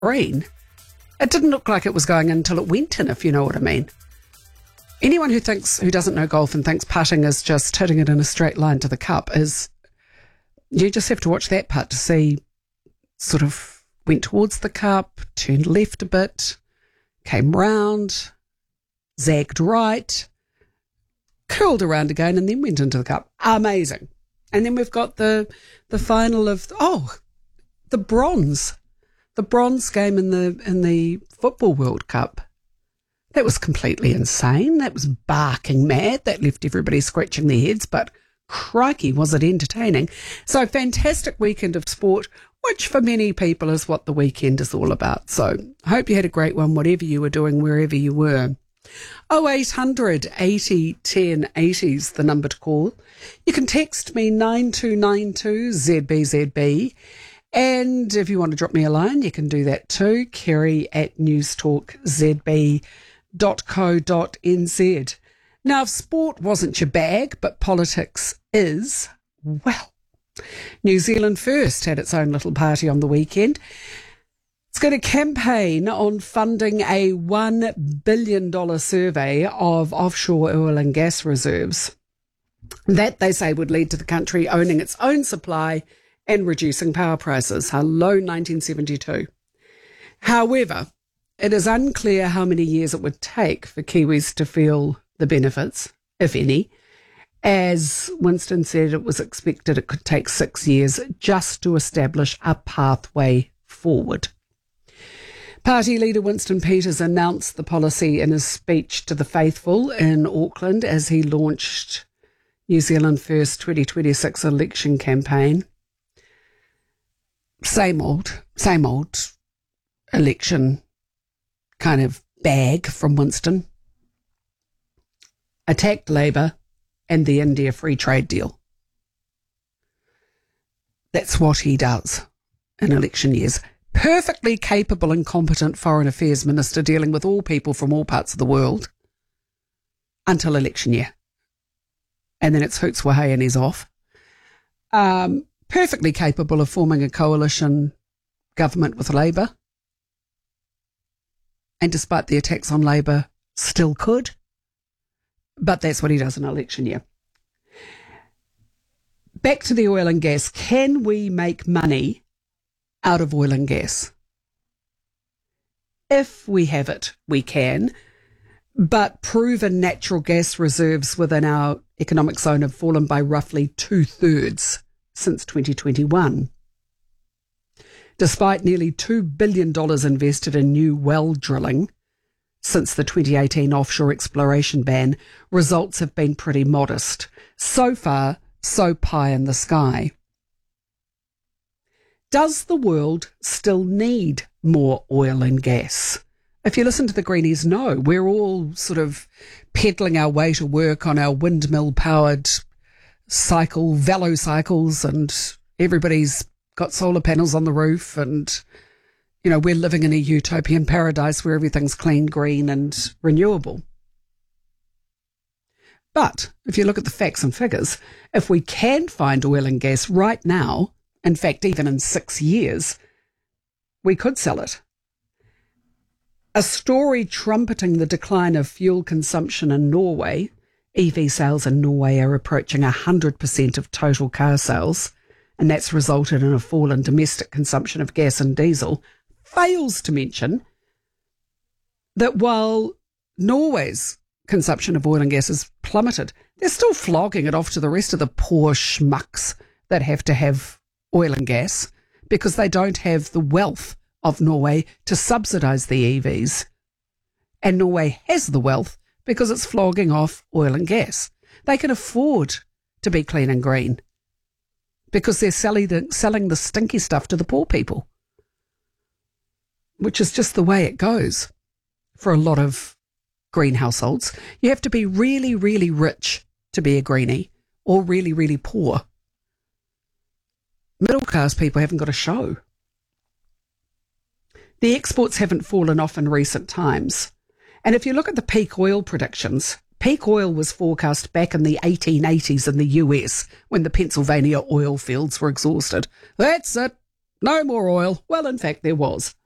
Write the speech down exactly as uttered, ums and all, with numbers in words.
green. It didn't look like it was going in until it went in, if you know what I mean. Anyone who thinks, who doesn't know golf and thinks putting is just hitting it in a straight line to the cup is, you just have to watch that putt to see, sort of went towards the cup, turned left a bit, came round, zagged right, curled around again, and then went into the cup. Amazing. And then we've got the the final of, oh, the bronze. The bronze game in the in the Football World Cup. That was completely insane. That was barking mad. That left everybody scratching their heads, but crikey, was it entertaining. So fantastic weekend of sport, which for many people is what the weekend is all about. So I hope you had a great one, whatever you were doing, wherever you were. oh eight hundred eighty ten eighty is the number to call. You can text me nine two nine two Z B Z B. And if you want to drop me a line, you can do that too. Kerry at newstalk z b dot co dot n z. Now, if sport wasn't your bag, but politics is, well, New Zealand First had its own little party on the weekend. It's going to campaign on funding a one billion dollars survey of offshore oil and gas reserves. That, they say, would lead to the country owning its own supply and reducing power prices. Hello, nineteen seventy-two. However, it is unclear how many years it would take for Kiwis to feel the benefits, if any. As Winston said, it was expected it could take six years just to establish a pathway forward. Party leader Winston Peters announced the policy in his speech to the faithful in Auckland as he launched New Zealand First twenty twenty-six election campaign. Same old, same old election kind of bag from Winston. Attacked Labour and the India Free Trade Deal. That's what he does in election years. Perfectly capable and competent Foreign Affairs Minister dealing with all people from all parts of the world until election year. And then it's hoots wahey and he's off. Um... Perfectly capable of forming a coalition government with Labour. And despite the attacks on Labour, still could. But that's what he does in election year. Back to the oil and gas. Can we make money out of oil and gas? If we have it, we can. But proven natural gas reserves within our economic zone have fallen by roughly two-thirds since twenty twenty-one. Despite nearly two billion dollars invested in new well drilling since the twenty eighteen offshore exploration ban, results have been pretty modest. So far, so pie in the sky. Does the world still need more oil and gas? If you listen to the Greenies, no. We're all sort of peddling our way to work on our windmill-powered cycle, velo cycles, and everybody's got solar panels on the roof, and, you know, we're living in a utopian paradise where everything's clean, green and renewable. But if you look at the facts and figures, if we can find oil and gas right now, in fact, even in six years, we could sell it. A story trumpeting the decline of fuel consumption in Norway. E V sales in Norway are approaching one hundred percent of total car sales, and that's resulted in a fall in domestic consumption of gas and diesel. Fails to mention that while Norway's consumption of oil and gas has plummeted, they're still flogging it off to the rest of the poor schmucks that have to have oil and gas because they don't have the wealth of Norway to subsidise the E Vs. And Norway has the wealth because it's flogging off oil and gas. They can afford to be clean and green because they're selling the, selling the stinky stuff to the poor people, which is just the way it goes for a lot of green households. You have to be really, really rich to be a greenie or really, really poor. Middle class people haven't got a show. The exports haven't fallen off in recent times. And if you look at the peak oil predictions, peak oil was forecast back in the eighteen eighties in the U S when the Pennsylvania oil fields were exhausted. That's it. No more oil. Well, in fact, there was.